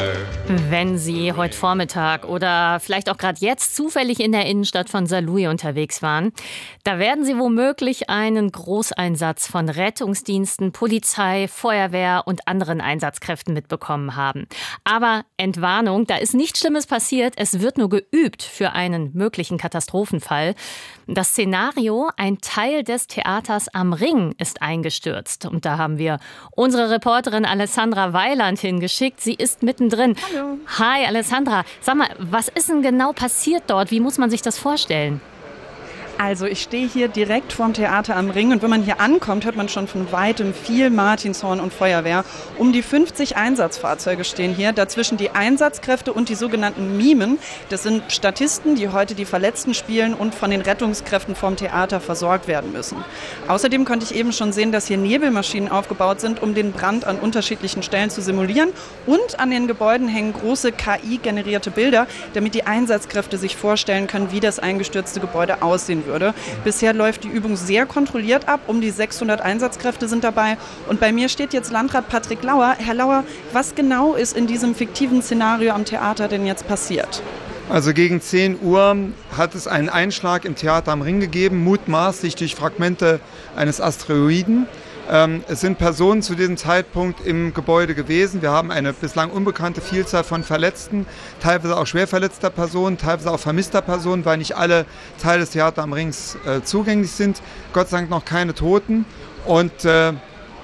Wenn Sie heute Vormittag oder vielleicht auch gerade jetzt zufällig in der Innenstadt von Saarlouis unterwegs waren, da werden Sie womöglich einen Großeinsatz von Rettungsdiensten, Polizei, Feuerwehr und anderen Einsatzkräften mitbekommen haben. Aber Entwarnung, da ist nichts Schlimmes passiert, es wird nur geübt für einen möglichen Katastrophenfall. Das Szenario, ein Teil des Theaters am Ring ist eingestürzt. Und da haben wir unsere Reporterin Alessandra Weiland hingeschickt. Sie ist mittendrin. Hallo. Hi Alessandra, sag mal, was ist denn genau passiert dort? Wie muss man sich das vorstellen? Also ich stehe hier direkt vorm Theater am Ring und wenn man hier ankommt, hört man schon von weitem viel Martinshorn und Feuerwehr. Um die 50 Einsatzfahrzeuge stehen hier, dazwischen die Einsatzkräfte und die sogenannten Mimen. Das sind Statisten, die heute die Verletzten spielen und von den Rettungskräften vom Theater versorgt werden müssen. Außerdem konnte ich eben schon sehen, dass hier Nebelmaschinen aufgebaut sind, um den Brand an unterschiedlichen Stellen zu simulieren. Und an den Gebäuden hängen große KI-generierte Bilder, damit die Einsatzkräfte sich vorstellen können, wie das eingestürzte Gebäude aussehen würde. Bisher läuft die Übung sehr kontrolliert ab. Um die 600 Einsatzkräfte sind dabei. Und bei mir steht jetzt Landrat Patrick Lauer. Herr Lauer, was genau ist in diesem fiktiven Szenario am Theater denn jetzt passiert? Also gegen 10 Uhr hat es einen Einschlag im Theater am Ring gegeben, mutmaßlich durch Fragmente eines Asteroiden. Es sind Personen zu diesem Zeitpunkt im Gebäude gewesen. Wir haben eine bislang unbekannte Vielzahl von Verletzten, teilweise auch schwer verletzter Personen, teilweise auch vermisster Personen, weil nicht alle Teile des Theaters am Ring zugänglich sind. Gott sei Dank noch keine Toten. Und wer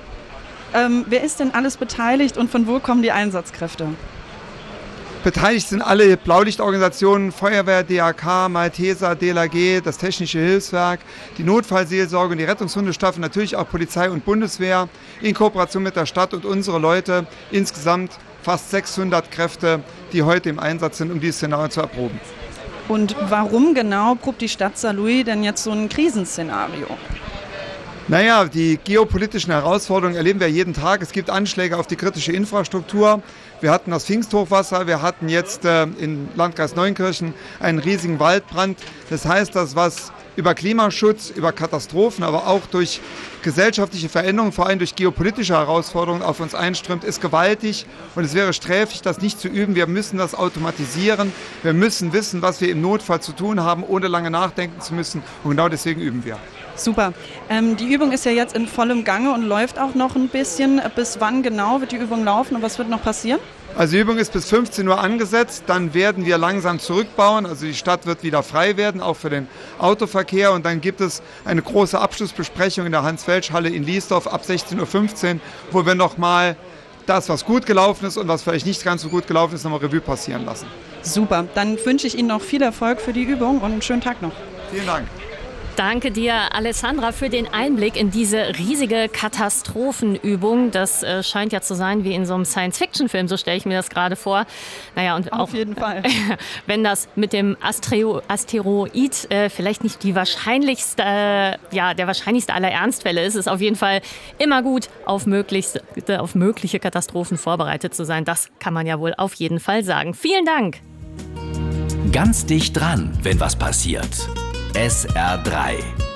ist denn alles beteiligt und von wo kommen die Einsatzkräfte? Beteiligt sind alle Blaulichtorganisationen, Feuerwehr, DAK, Malteser, DLRG, das Technische Hilfswerk, die Notfallseelsorge und die Rettungshundestaffel, natürlich auch Polizei und Bundeswehr in Kooperation mit der Stadt und unsere Leute. Insgesamt fast 600 Kräfte, die heute im Einsatz sind, um dieses Szenario zu erproben. Und warum genau probt die Stadt Saarlouis denn jetzt so ein Krisenszenario? Naja, die geopolitischen Herausforderungen erleben wir jeden Tag. Es gibt Anschläge auf die kritische Infrastruktur. Wir hatten das Pfingsthochwasser, wir hatten jetzt im Landkreis Neunkirchen einen riesigen Waldbrand. Das heißt, das was über Klimaschutz, über Katastrophen, aber auch durch gesellschaftliche Veränderungen, vor allem durch geopolitische Herausforderungen auf uns einströmt, ist gewaltig. Und es wäre sträflich, das nicht zu üben. Wir müssen das automatisieren. Wir müssen wissen, was wir im Notfall zu tun haben, ohne lange nachdenken zu müssen. Und genau deswegen üben wir. Super. Die Übung ist ja jetzt in vollem Gange und läuft auch noch ein bisschen. Bis wann genau wird die Übung laufen und was wird noch passieren? Also die Übung ist bis 15 Uhr angesetzt, dann werden wir langsam zurückbauen. Also die Stadt wird wieder frei werden, auch für den Autoverkehr. Und dann gibt es eine große Abschlussbesprechung in der Hans-Welsch-Halle in Liesdorf ab 16.15 Uhr, wo wir nochmal das, was gut gelaufen ist und was vielleicht nicht ganz so gut gelaufen ist, nochmal Revue passieren lassen. Super, dann wünsche ich Ihnen noch viel Erfolg für die Übung und einen schönen Tag noch. Vielen Dank. Danke dir, Alessandra, für den Einblick in diese riesige Katastrophenübung. Das scheint ja zu sein wie in so einem Science-Fiction-Film, so stelle ich mir das gerade vor. Naja, und auf jeden Fall. Wenn das mit dem Asteroid vielleicht nicht die wahrscheinlichste, der wahrscheinlichste aller Ernstfälle ist, ist auf jeden Fall immer gut, auf mögliche Katastrophen vorbereitet zu sein. Das kann man ja wohl auf jeden Fall sagen. Vielen Dank. Ganz dicht dran, wenn was passiert. SR3